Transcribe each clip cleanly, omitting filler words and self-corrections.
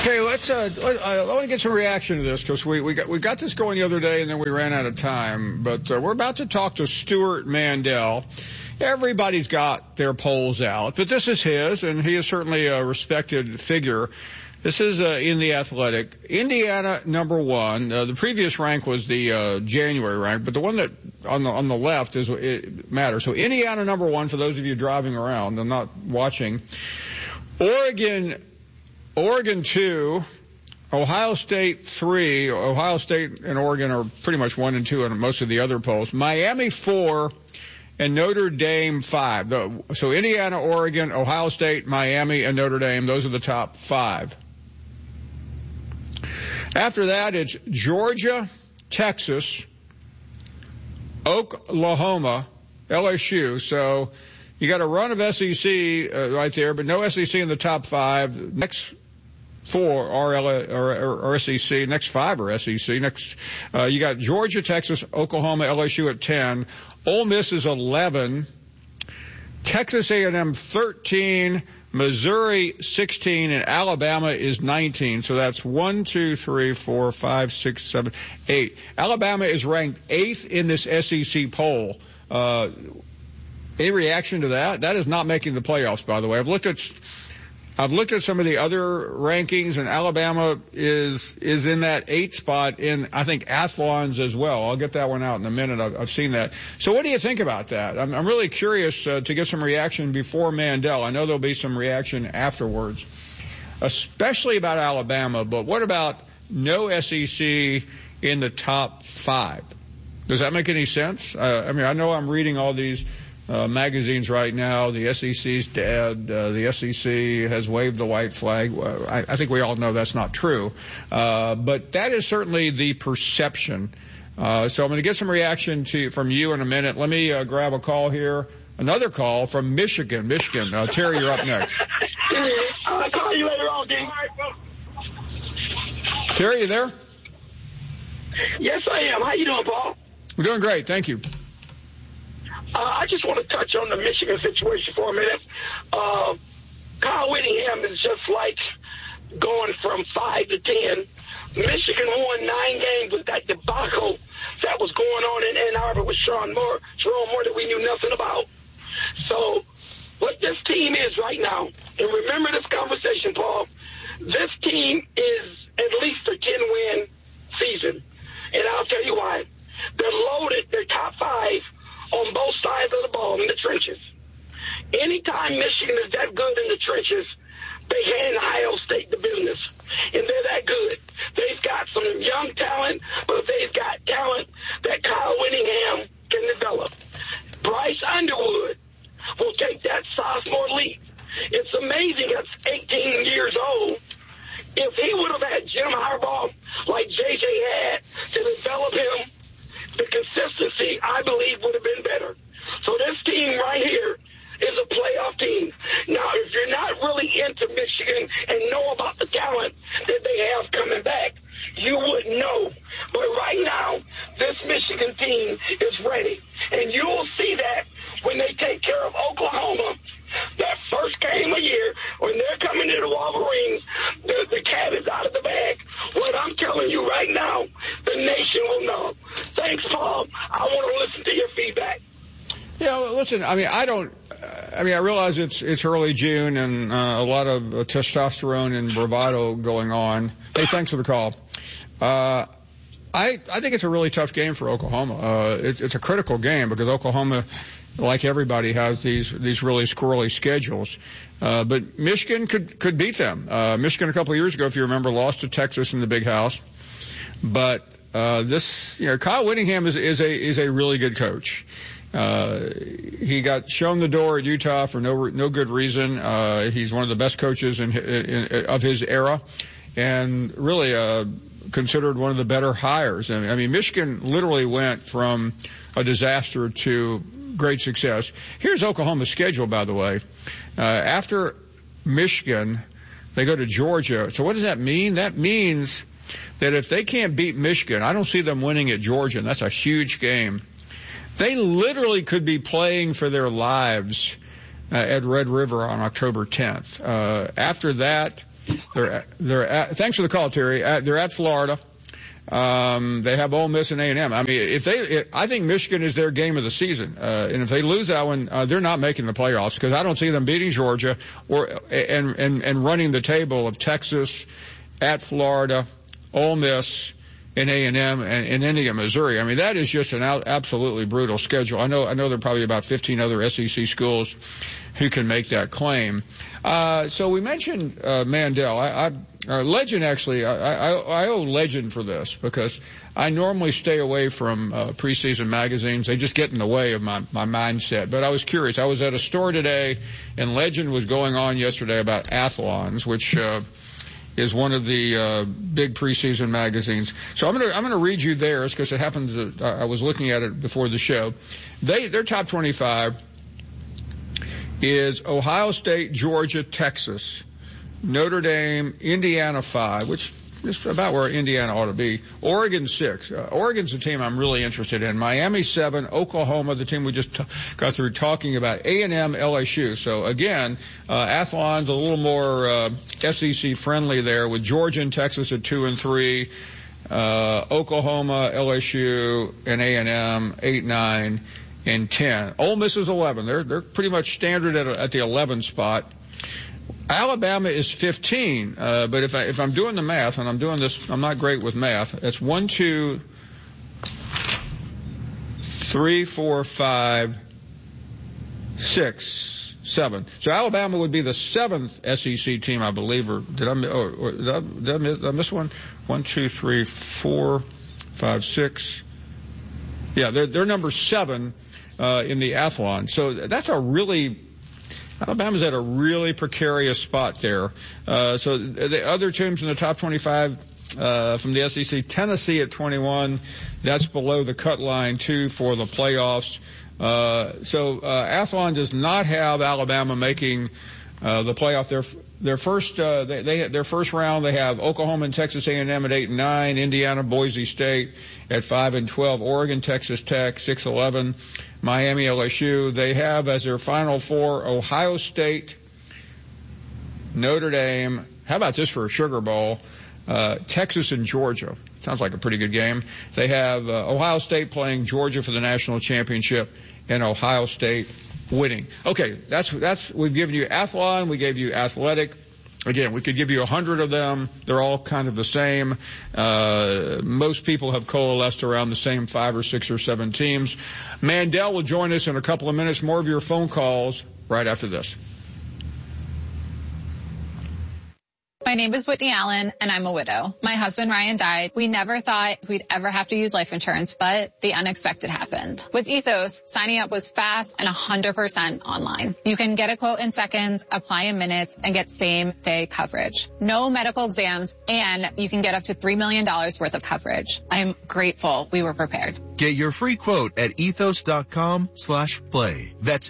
Okay, I want to get some reaction to this because we got this going the other day and then we ran out of time. But we're about to talk to Stewart Mandel. Everybody's got their polls out, but this is his, and he is certainly a respected figure. This is in The Athletic. Indiana, number one. The previous rank was the January rank, but the one that on the left is it matters. So Indiana, number one, for those of you driving around and not watching. Oregon 2, Ohio State 3. Ohio State and Oregon are pretty much 1 and 2 in most of the other polls. Miami 4. And Notre Dame 5. So Indiana, Oregon, Ohio State, Miami, and Notre Dame, those are the top 5. After that, it's Georgia, Texas, Oklahoma, LSU. So you got a run of SEC right there, but no SEC in the top 5. Next 4 are SEC. Next 5 are SEC. Next, you got Georgia, Texas, Oklahoma, LSU at 10. Ole Miss is 11, Texas A&M 13, Missouri 16, and Alabama is 19. So that's 1, 2, 3, 4, 5, 6, 7, 8. Alabama is ranked 8th in this SEC poll. Any reaction to that? That is not making the playoffs, by the way. I've looked at some of the other rankings, and Alabama is in that 8th spot in, I think, Athlon's as well. I'll get that one out in a minute. I've seen that. So what do you think about that? I'm really curious to get some reaction before Mandel. I know there'll be some reaction afterwards, especially about Alabama. But what about no SEC in the top 5? Does that make any sense? I know I'm reading all these magazines right now. The SEC's dead. The SEC has waved the white flag. I think we all know that's not true. But that is certainly the perception. So I'm going to get some reaction from you in a minute. Let me grab a call here. Another call from Michigan. Terry, you're up next. I'll call you later on, Dean. Terry, you there? Yes, I am. How you doing, Paul? We're doing great. Thank you. I just want to touch on the Michigan situation for a minute. Kyle Whittingham is just like going from 5 to 10. Michigan won 9 games with that debacle that was going on in Ann Arbor with Jerome Moore that we knew nothing about. So what this team is right now, and remember this conversation, Paul, this team is at least a 10-win season. And I'll tell you why. They're loaded. They're top 5 on both sides of the ball in the trenches. Anytime Michigan is that good in the trenches, they hand Ohio State the business. And they're that good. They've got some young talent, but they've got talent that Kyle Whittingham can develop. Bryce Underwood will take that sophomore leap. It's amazing at 18 years old. If he would have had Jim Harbaugh like J.J. had to develop him, the consistency, I believe, would have been better. So this team right here is a playoff team. Now, if you're not really into Michigan and know about the talent that they have coming back, you wouldn't know. But right now, this Michigan team is ready. And you'll see that when they take care of Oklahoma. That first game of year, when they're coming to the Wolverines, the cat is out of the bag. What I'm telling you right now, the nation will know. Thanks, Paul. I want to listen to your feedback. Yeah, well, listen, I realize it's early June and a lot of testosterone and bravado going on. Hey, thanks for the call. I think it's a really tough game for Oklahoma. It's a critical game because Oklahoma, like everybody, has these really squirrely schedules. But Michigan could beat them. Michigan a couple of years ago, if you remember, lost to Texas in the Big House. But Kyle Whittingham is a really good coach. He got shown the door at Utah for no good reason. He's one of the best coaches of his era, and really considered one of the better hires. I mean, Michigan literally went from a disaster to great success. Here's Oklahoma's schedule, by the way. After Michigan, they go to Georgia. So what does that mean? That means that if they can't beat Michigan, I don't see them winning at Georgia, and that's a huge game. They literally could be playing for their lives at Red River on October 10th. After that, Thanks for the call, Terry. They're at Florida. They have Ole Miss and A&M. I mean, I think Michigan is their game of the season. And if they lose that one, they're not making the playoffs, because I don't see them beating Georgia and running the table of Texas, at Florida, Ole Miss, and A&M, and ending at Missouri. I mean, that is just an absolutely brutal schedule. I know there are probably about 15 other SEC schools who can make that claim. So we mentioned Mandel. Legend, actually, I owe Legend for this, because I normally stay away from preseason magazines. They just get in the way of my mindset. But I was curious. I was at a store today, and Legend was going on yesterday about Athlons, which is one of the big preseason magazines. So I'm gonna read you theirs, because it happens that I was looking at it before the show. Their top 25 is Ohio State, Georgia, Texas, Notre Dame, Indiana 5, which is about where Indiana ought to be, Oregon 6. Oregon's a team I'm really interested in. Miami 7, Oklahoma, the team we just got through talking about, A&M, LSU. So again, Athlon's a little more SEC friendly there, with Georgia and Texas at 2 and 3, Oklahoma, LSU, and A&M 8, 9, and 10. Ole Miss is 11. They're pretty much standard at the 11 spot. Alabama is 15, but if I'm doing the math, and I'm doing this, I'm not great with math. That's 1, 2, 3, 4, 5, 6, 7. So Alabama would be the 7th SEC team, I believe. Or did I miss one? 1, 2, 3, 4, 5, 6. Yeah, they're number 7 in the Athlon. So that's Alabama's at a really precarious spot there. So the other teams in the top 25 from the SEC, Tennessee at 21, that's below the cut line too for the playoffs. So Athlon does not have Alabama making the playoff. Their first round, they have Oklahoma and Texas A&M at 8 and 9, Indiana, Boise State at 5 and 12, Oregon, Texas Tech 6, 11, Miami, LSU. They have as their final 4 Ohio State, Notre Dame. How about this for a Sugar Bowl? Texas and Georgia. Sounds like a pretty good game. They have Ohio State playing Georgia for the national championship, and Ohio State winning. Okay, that's we've given you Athlon, we gave you Athletic. Again, we could give you 100 of them. They're all kind of the same. Most people have coalesced around the same 5 or 6 or 7 teams. Mandel will join us in a couple of minutes. More of your phone calls right after this. My name is Whitney Allen, and I'm a widow. My husband, Ryan, died. We never thought we'd ever have to use life insurance, but the unexpected happened. With Ethos, signing up was fast and 100% online. You can get a quote in seconds, apply in minutes, and get same-day coverage. No medical exams, and you can get up to $3 million worth of coverage. I am grateful we were prepared. Get your free quote at ethos.com/play. That's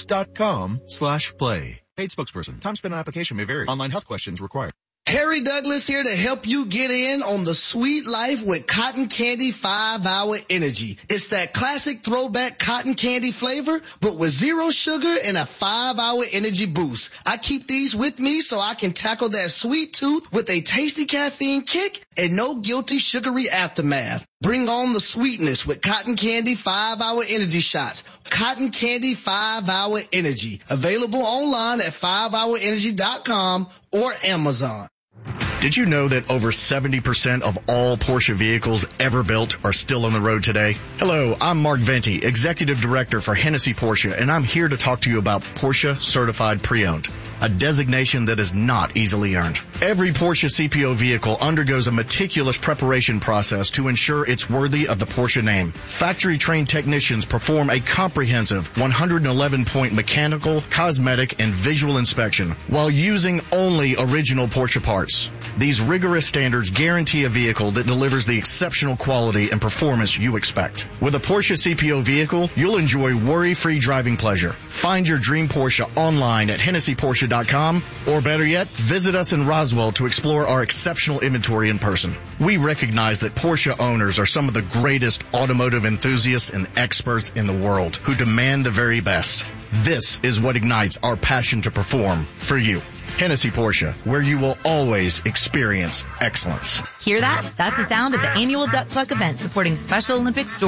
ethos.com/play. Paid spokesperson. Time spent on application may vary. Online health questions required. Harry Douglas here to help you get in on the sweet life with Cotton Candy 5-Hour Energy. It's that classic throwback cotton candy flavor, but with 0 sugar and a 5-hour energy boost. I keep these with me so I can tackle that sweet tooth with a tasty caffeine kick and no guilty sugary aftermath. Bring on the sweetness with Cotton Candy 5-Hour Energy Shots. Cotton Candy 5-Hour Energy. Available online at 5hourenergy.com or Amazon. Did you know that over 70% of all Porsche vehicles ever built are still on the road today? Hello, I'm Mark Venti, Executive Director for Hennessy Porsche, and I'm here to talk to you about Porsche Certified Pre-Owned, a designation that is not easily earned. Every Porsche CPO vehicle undergoes a meticulous preparation process to ensure it's worthy of the Porsche name. Factory-trained technicians perform a comprehensive 111-point mechanical, cosmetic, and visual inspection while using only original Porsche parts. These rigorous standards guarantee a vehicle that delivers the exceptional quality and performance you expect. With a Porsche CPO vehicle, you'll enjoy worry-free driving pleasure. Find your dream Porsche online at HennessyPorsche.com, or better yet, visit us in Roswell to explore our exceptional inventory in person. We recognize that Porsche owners are some of the greatest automotive enthusiasts and experts in the world who demand the very best. This is what ignites our passion to perform for you. Hennessy Porsche, where you will always experience excellence. Hear that? That's the sound of the annual Duck Pluck event supporting Special Olympics